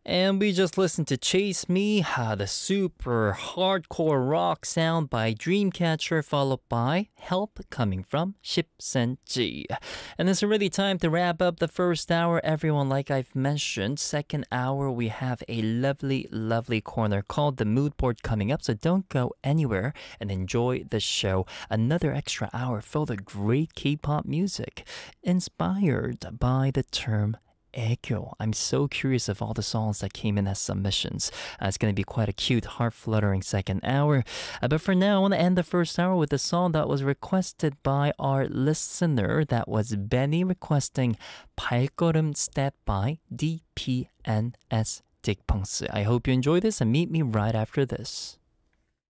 And we just listened to Chase Me, the super hardcore rock sound by Dreamcatcher, followed by Help coming from 10cm. And it's already time to wrap up the first hour, everyone. Like I've mentioned, second hour we have a lovely corner called The Mood Board coming up, so don't go anywhere and enjoy the show. Another extra hour filled with great K-pop music, inspired by the term 애교. I'm so curious of all the songs that came in as submissions. It's going to be quite a cute, heart-fluttering second hour. But for now, I want to end the first hour with a song that was requested by our listener. That was Benny requesting 발걸음 Step by DPNS Dick Pungsi. I hope you enjoy this and meet me right after this.